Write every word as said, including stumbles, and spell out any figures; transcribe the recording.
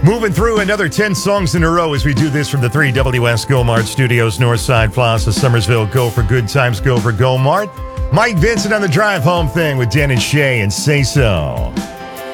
Moving through another ten songs in a row as we do this from the three W S Go Mart Studios, Northside Plaza, Somersville. Go for good times, go for Go Mart. Mike Vincent on the drive home thing with Dan and Shay and Say So.